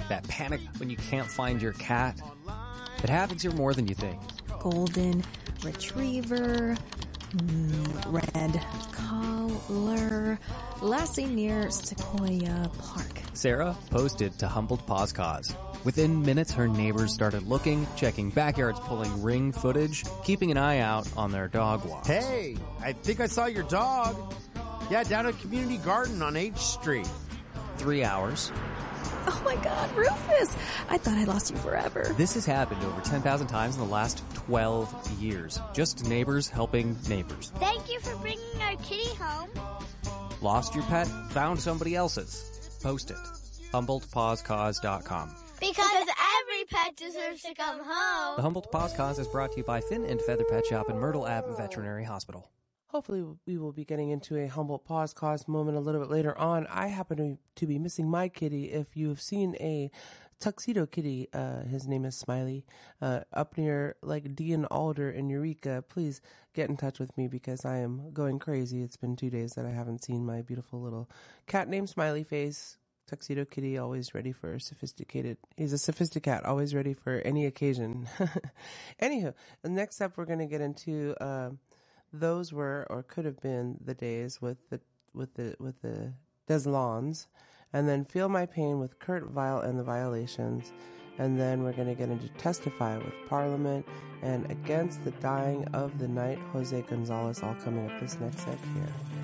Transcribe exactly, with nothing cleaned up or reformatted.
That panic when you can't find your cat. It happens here more than you think. Golden retriever, mm, red collar, Lassie near Sequoia Park. Sarah posted to Humboldt Paws Cause. Within minutes, her neighbors started looking, checking backyards, pulling Ring footage, keeping an eye out on their dog walks. Hey, I think I saw your dog. Yeah, down at Community Garden on H Street. Three hours. Oh my God, Rufus! I thought I lost you forever. This has happened over ten thousand times in the last twelve years. Just neighbors helping neighbors. Thank you for bringing our kitty home. Lost your pet? Found somebody else's. Post it. Humboldt Paws Cause dot com. Because every pet deserves to come home. The Humboldt Paws Cause is brought to you by Fin and Feather Pet Shop and Myrtle Ave Veterinary Hospital. Hopefully we will be getting into a Humboldt Paws Cause moment a little bit later on. I happen to, to be missing my kitty. If you've seen a tuxedo kitty, uh, his name is Smiley, uh, up near like Dean Alder in Eureka, please get in touch with me because I am going crazy. It's been two days that I haven't seen my beautiful little cat named Smiley Face. Tuxedo kitty, always ready for sophisticated. He's a sophisticat, always ready for any occasion. Anywho, next up we're going to get into, uh, those were or could have been the days with the with the with the Deslons, and then Feel My Pain with Kurt Vile and the Violations, and then we're going to get into Testify with Parliament and Against the Dying of the Night, Jose Gonzalez, all coming up this next set here.